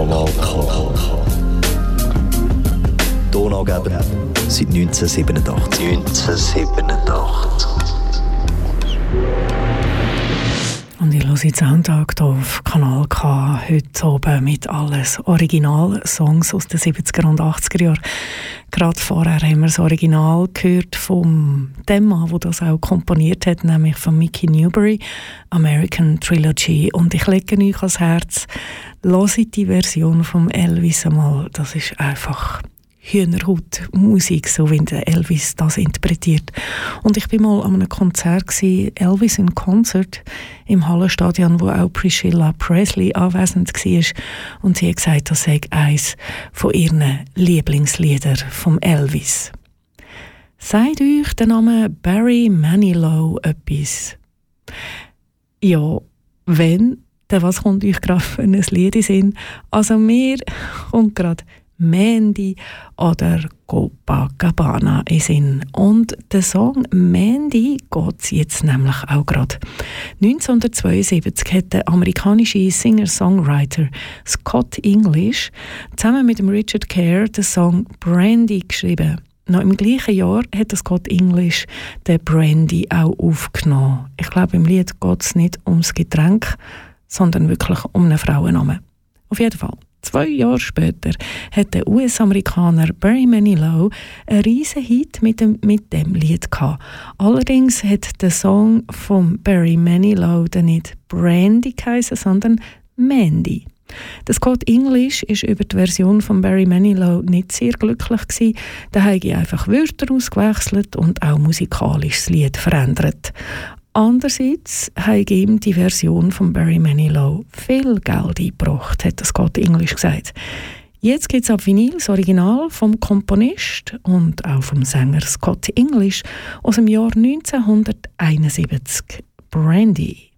Kanal K. Donaugeber seit 1987. 1987. Und ich höre jetzt Soundtag hier auf Kanal K heute oben mit alles Original-Songs aus den 70er und 80er Jahren. Gerade vorher haben wir das Original gehört von dem Mann, der das auch komponiert hat, nämlich von Mickey Newbury, American Trilogy. Und ich lege euch ans Herz, hört die Version von Elvis einmal. Das ist einfach Hühnerhaut-Musik, so wie der Elvis das interpretiert. Und ich bin mal an einem Konzert gewesen, Elvis in Concert im Hallenstadion, wo auch Priscilla Presley anwesend war. Und sie hat gesagt, das sei eines von ihren Lieblingsliedern vom Elvis. Sagt euch der Name Barry Manilow etwas? Ja, wenn, dann was kommt euch gerade für ein Lied in den Sinn? Also mir kommt gerade Mandy oder Copacabana in Sinn. Und der Song Mandy geht jetzt nämlich auch gerade. 1972 hat der amerikanische Singer-Songwriter Scott English zusammen mit dem Richard Kerr den Song Brandy geschrieben. Noch im gleichen Jahr hat Scott English den Brandy auch aufgenommen. Ich glaube, im Lied geht es nicht ums Getränk, sondern wirklich um einen Frauennamen. Auf jeden Fall. 2 Jahre später hat der US-Amerikaner Barry Manilow einen riesen Hit mit dem Lied gehabt. Allerdings hat der Song von Barry Manilow dann nicht Brandy geheißen, sondern Mandy. Der Scott English ist über die Version von Barry Manilow nicht sehr glücklich gewesen. Da habe ich einfach Wörter ausgewechselt und auch musikalisch das Lied verändert. Andererseits hat ihm die Version von Barry Manilow viel Geld eingebracht, hat Scott English gesagt. Jetzt gibt es ab Vinyl das Original vom Komponist und auch vom Sänger Scott English aus dem Jahr 1971. Brandy.